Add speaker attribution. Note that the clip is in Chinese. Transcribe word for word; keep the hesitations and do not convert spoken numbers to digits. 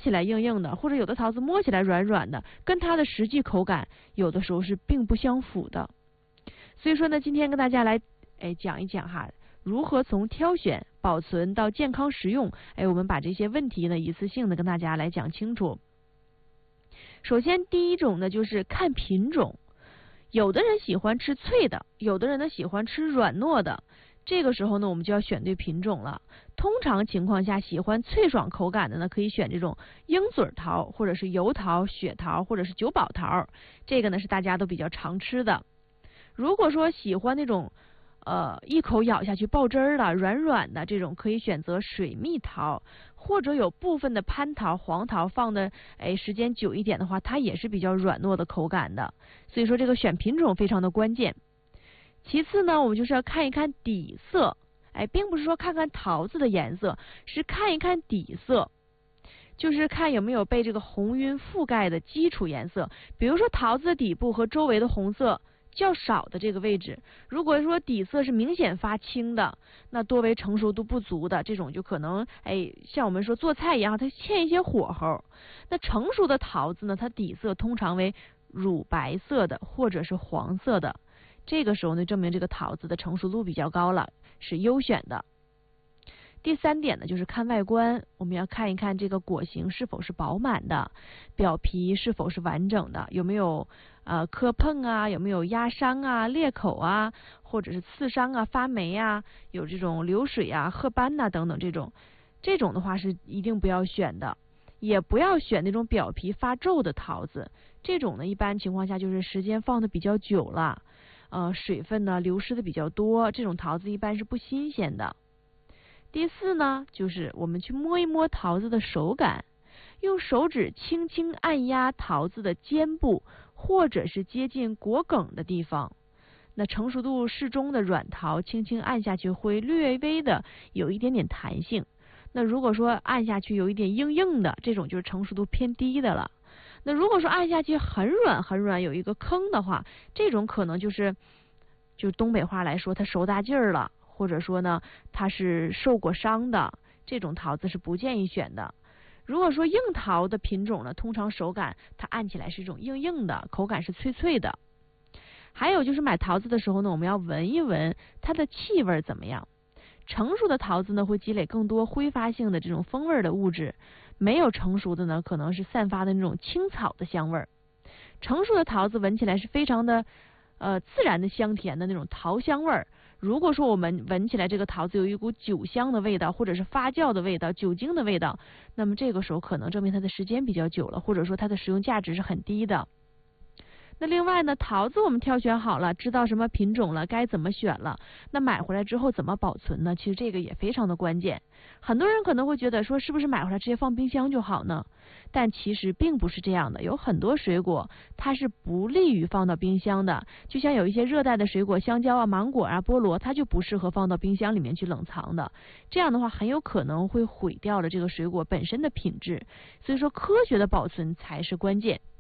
Speaker 1: 起来硬硬的，或者有的桃子摸起来软软的，跟它的实际口感有的时候是并不相符的。所以说呢，今天跟大家来哎讲一讲哈，如何从挑选、保存到健康食用，哎，我们把这些问题呢一次性的跟大家来讲清楚。首先第一种呢就是看品种，有的人喜欢吃脆的，有的人呢喜欢吃软糯的。这个时候呢，我们就要选对品种了。通常情况下，喜欢脆爽口感的呢，可以选这种鹰嘴桃，或者是油桃、雪桃，或者是九宝桃。这个呢是大家都比较常吃的。如果说喜欢那种呃一口咬下去爆汁儿的、软软的这种，可以选择水蜜桃，或者有部分的蟠桃、黄桃放的哎时间久一点的话，它也是比较软糯的口感的。所以说这个选品种非常的关键。其次呢，我们就是要看一看底色，哎，并不是说看看桃子的颜色，是看一看底色，就是看有没有被这个红晕覆盖的基础颜色。比如说桃子的底部和周围的红色较少的这个位置，如果说底色是明显发青的，那多为成熟度不足的，这种就可能哎像我们说做菜一样，它欠一些火候。那成熟的桃子呢，它底色通常为乳白色的或者是黄色的。这个时候呢，证明这个桃子的成熟度比较高了，是优选的。第三点呢，就是看外观，我们要看一看这个果形是否是饱满的，表皮是否是完整的，有没有呃磕碰啊，有没有压伤啊、裂口啊，或者是刺伤啊、发霉啊，有这种流水啊、褐斑呐、啊、等等这种，这种的话是一定不要选的。也不要选那种表皮发皱的桃子，这种呢一般情况下就是时间放的比较久了。呃，水分呢流失的比较多，这种桃子一般是不新鲜的。第四呢，就是我们去摸一摸桃子的手感，用手指轻轻按压桃子的尖部，或者是接近果梗的地方。那成熟度适中的软桃，轻轻按下去会略微的有一点点弹性。那如果说按下去有一点硬硬的，这种就是成熟度偏低的了。那如果说按下去很软很软，有一个坑的话，这种可能就是就东北话来说它熟大劲儿了，或者说呢它是受过伤的，这种桃子是不建议选的。如果说硬桃的品种呢，通常手感它按起来是一种硬硬的，口感是脆脆的。还有就是买桃子的时候呢，我们要闻一闻它的气味怎么样。成熟的桃子呢会积累更多挥发性的这种风味的物质，没有成熟的呢可能是散发的那种青草的香味。成熟的桃子闻起来是非常的呃自然的香甜的那种桃香味儿。如果说我们闻起来这个桃子有一股酒香的味道，或者是发酵的味道、酒精的味道，那么这个时候可能证明它的时间比较久了，或者说它的食用价值是很低的。那另外呢，桃子我们挑选好了，知道什么品种了，该怎么选了，那买回来之后怎么保存呢？其实这个也非常的关键。很多人可能会觉得说，是不是买回来直接放冰箱就好呢？但其实并不是这样的，有很多水果它是不利于放到冰箱的，就像有一些热带的水果，香蕉啊、芒果啊、菠萝，它就不适合放到冰箱里面去冷藏的。这样的话很有可能会毁掉了这个水果本身的品质。所以说科学的保存才是关键。